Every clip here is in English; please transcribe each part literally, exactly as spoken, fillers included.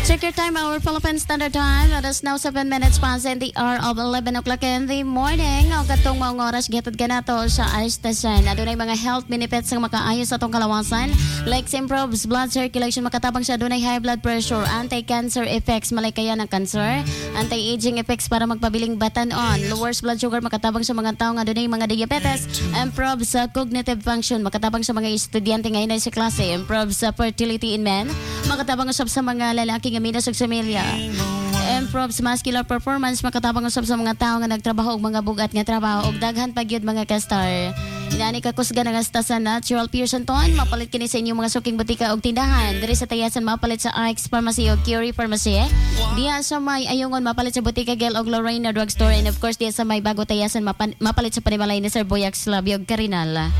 Check your time, our Philippine Standard Time. It is now seven minutes past in the hour of eleven o'clock in the morning. O katong mga oras, gatod ka na to sa I-Station. Adunay mga health benefits ng makaayos sa itong kalawasan. Like improves blood circulation, makatabang sa adunay high blood pressure, anti-cancer effects, malikaya ng cancer, anti-aging effects para magpabiling batanon, lowers blood sugar, makatabang sa mga tao nga adunay mga diabetes, improves sa cognitive function, makatabang sa mga estudyante ngayon ay sa klase, improves sa fertility in men, makatabang usab sa mga lalaki nga minas og semilya, improves muscular performance, makatabang usab sa mga tao nga nagtrabaho og mga bugat nga trabaho og daghan pagyud mga kastar. Inani ka kusga nga sta sa Natural Pearson Ton, mapalit kini sa inyong mga suking butika og tindahan. Diri sa Tayasan mapalit sa Ike's Pharmacy o Curie Pharmacy. Diha sa may Ayungon mapalit sa Butika Gel og Lorraine Drugstore, and of course diha sa may Bago Tayasan mapan- mapalit sa Panimalay ni Sir Boyac Slavio og Carinal.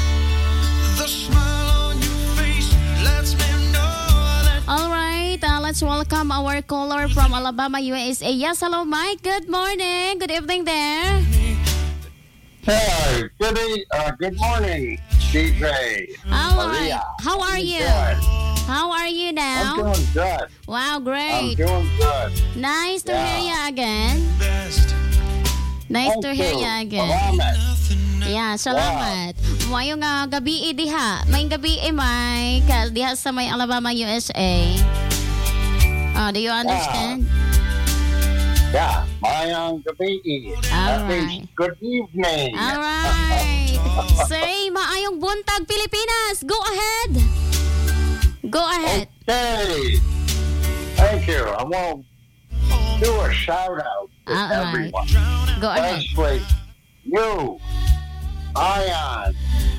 Alright, uh, let's welcome our caller from Alabama, U S A. Yes, hello Mike. Good morning. Good evening there. Hey, good, e- uh, good morning, D J. Alright. Maria. How are you? Good. How are you I'm now? doing good. Wow, I'm great. doing good. Nice to Yeah. hear you again. Nice to Thank hear you. you again. Salamat. Yeah, salamat. Mayo nga gabi diha. May gabi eh, Mike. Diha sa may Alabama, U S A. Oh, do you understand? Yeah, mayang gabi. That Alright. means good evening. Alright. Say, maayong buntag, Pilipinas. Go ahead. Go ahead. Okay. Thank you. I want to do a shout out to Alright. everyone. Go ahead. Especially you, Ion,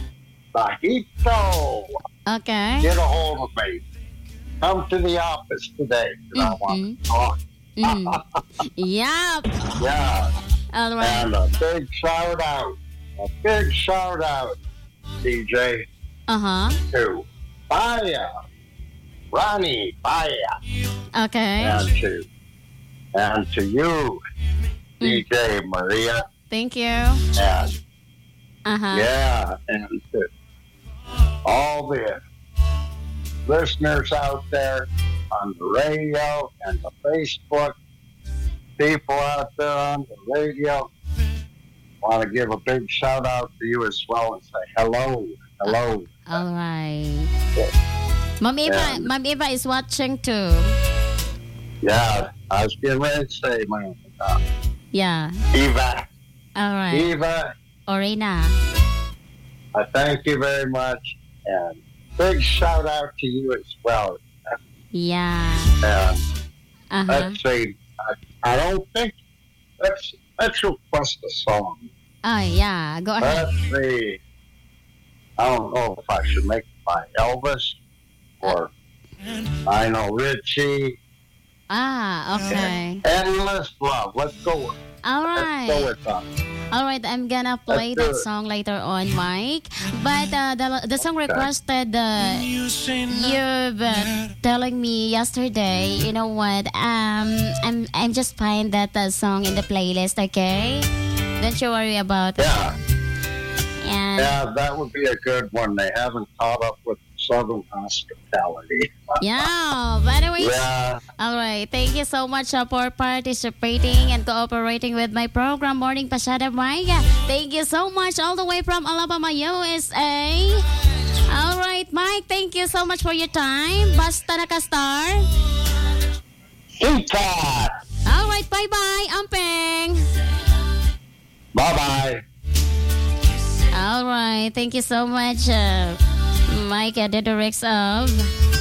Bajito. Okay. Get a hold of me. Come to the office today. 'Cause I want to talk. Mm. Yup. Yeah. All right. And a big shout out. A big shout out, D J, Uh-huh. to Baya. Ronnie Baya. Okay. And to and to you, D J Maria. Thank you. And Uh-huh. yeah, and to all the listeners out there on the radio and the Facebook, people out there on the radio. Want to give a big shout out to you as well and say hello, hello. All right. Ma'am Eva, Yeah. Ma'am Eva is watching too. Yeah, I was getting ready to say, man, uh, Yeah. Eva, All right. Eva, Orina. I thank you very much, and big shout out to you as well. Yeah. And Uh-huh. let's see, I, I don't think let's let's request a song. Oh, yeah. Go ahead. Let's see. I don't know if I should make it by Elvis or I know Richie. Ah, okay. Endless Love. Let's go. All Let's go right. with that. All right, I'm gonna play Let's do that it. song later on, Mike. But uh, the the song Okay. requested, uh, you've uh, telling me yesterday. You know what? Um, I'm I'm just find that uh, song in the playlist. Okay, don't you worry about it. Yeah, And yeah, that would be a good one. They haven't caught up with Southern hospitality. yeah. By the way, Yeah, all right. Thank you so much uh, for participating and cooperating with my program, Morning Pasada Mike. Thank you so much all the way from Alabama, U S A. All right, Mike. Thank you so much for your time. Basta nakastar. Ika. All right. Bye-bye, Ampeng. Bye bye. All right. Thank you so much, uh, Mike, uh, the director of